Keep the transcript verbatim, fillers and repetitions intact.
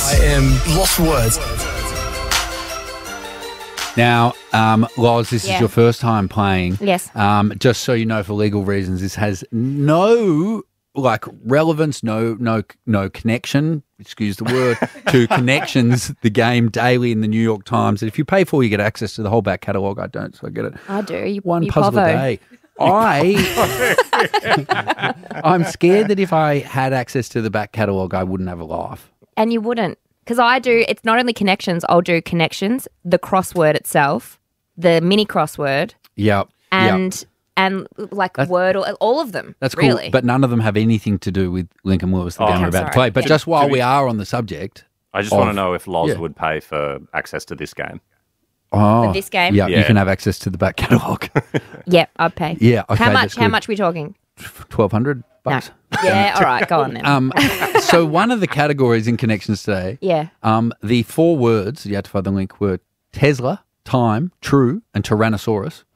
I am lost for words. Now, um, Loz, this Yeah. is your first time playing. Yes. Um, just so you know, for legal reasons, this has no like relevance, no, no, no connection. Excuse the word to Connections, the game daily in the New York Times. If you pay for, you get access to the whole back catalogue. I don't, so I get it. I do. You, One you puzzle povo. a day. I, I'm scared that if I had access to the back catalogue, I wouldn't have a laugh. And you wouldn't. Because I do, it's not only Connections, I'll do Connections, the crossword itself, the mini crossword, Yep. and yep. and like That's- word, or all of them. That's cool. really. But none of them have anything to do with Lincoln Lewis, the Oh, game okay, we're I'm about to sorry. play. But Yeah. just while Do we- we are on the subject. I just want to of- know if Loz yeah. would pay for access to this game. Oh, For this game? Yeah, you Yeah. can have access to the back catalogue. Yeah, I'd pay. Yeah, okay, How much? that's How good. much are we talking? twelve hundred No. bucks. Yeah, all right, go on then. Um, so one of the categories in Connections today, yeah. um, the four words, you had to find the link, were Tesla, time, true, and Tyrannosaurus.